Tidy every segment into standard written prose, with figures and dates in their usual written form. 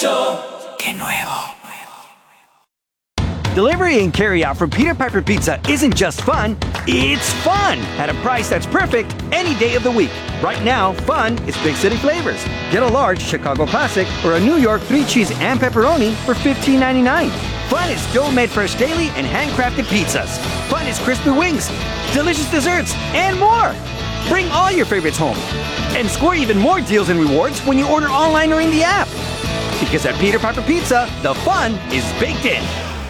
¡Qué nuevo! Delivery and carry out from Peter Piper Pizza isn't just fun, it's fun! At a price that's perfect any day of the week. Right now, fun is big city flavors. Get a large Chicago Classic or a New York 3-cheese and pepperoni for $15.99. Fun is dough-made fresh daily and handcrafted pizzas. Fun is crispy wings, delicious desserts, and more! Bring all your favorites home. And score even more deals and rewards when you order online or in the app. Because at Peter Piper Pizza, the fun is baked in.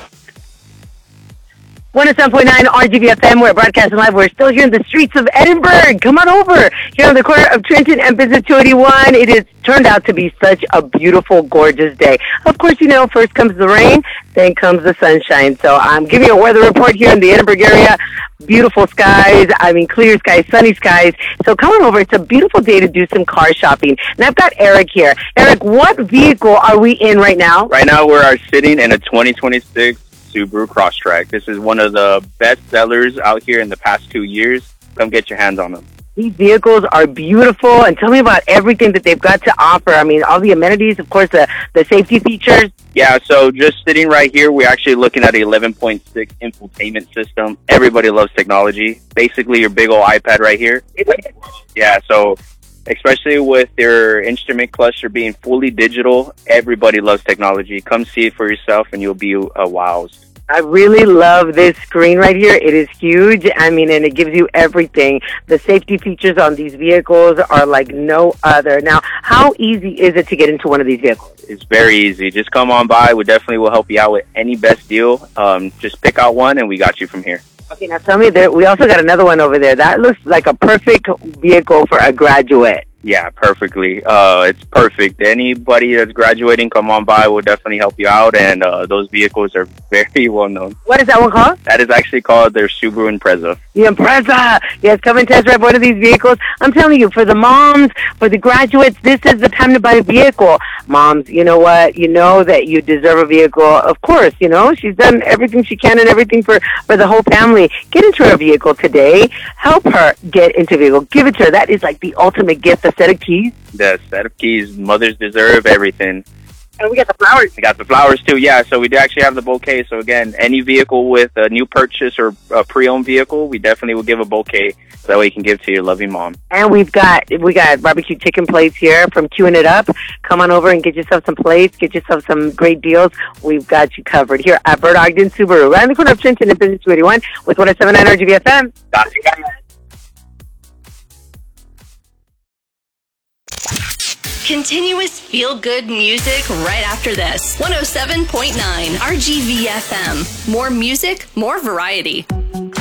107.9 RGVFM. We're broadcasting live. We're still here in the streets of Edinburgh. Come on over. Here on the corner of Trenton and Business 281. It has turned out to be such a beautiful, gorgeous day. Of course, you know, first comes the rain, then comes the sunshine. So I'm giving you a weather report here in the Edinburgh area. Beautiful skies. I mean, clear skies, sunny skies. So come on over. It's a beautiful day to do some car shopping. And I've got Eric here. Eric, what vehicle are we in right now? Right now, we're sitting in a 2026 Subaru Crosstrek. This is one of the best sellers out here in the past 2 years. Come get your hands on them. These vehicles are beautiful, and tell me about everything that they've got to offer. I mean, all the amenities, of course, the safety features. Yeah, so just sitting right here, we're actually looking at an 11.6 infotainment system. Everybody loves technology. Basically, your big old iPad right here. Yeah, so especially with your instrument cluster being fully digital, everybody loves technology. Come see it for yourself, and you'll be wowed. I really love this screen right here. It is huge. I mean, and it gives you everything. The safety features on these vehicles are like no other. Now, how easy is it to get into one of these vehicles? It's very easy. Just come on by. We definitely will help you out with any best deal. Just pick out one, and we got you from here. Okay, now tell me, we also got another one over there. That looks like a perfect vehicle for a graduate. Yeah, perfectly. It's perfect. Anybody that's graduating, come on by. We'll definitely help you out. And those vehicles are very well known. What is that one called? That is actually called their Subaru Impreza. The Impreza. Yes, come and test drive one of these vehicles. I'm telling you, for the moms, for the graduates, this is the time to buy a vehicle. Moms, you know what? You know that you deserve a vehicle. Of course, you know, she's done everything she can and everything for the whole family. Get into her vehicle today. Help her get into a vehicle. Give it to her. That is like the ultimate gift. Set of keys. The set of keys. Mothers deserve everything. And we got the flowers. We got the flowers too, yeah. So we do actually have the bouquet. So again, any vehicle with a new purchase or a pre-owned vehicle, we definitely will give a bouquet so that way you can give to your loving mom. And we got barbecue chicken plates here from Queuing It Up. Come on over and get yourself some plates. Get yourself some great deals. We've got you covered here at Bert Ogden Subaru, right in the corner of Trenton and Business 281 with 107.9 RGVFM. Continuous feel-good music right after this. 107.9 RGVFM. More music, more variety.